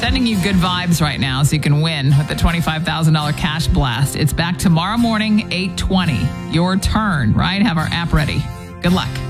sending you good vibes right now so you can win with the $25,000 cash blast. It's back tomorrow morning, 8:20. Your turn, right? Have our app ready. Good luck.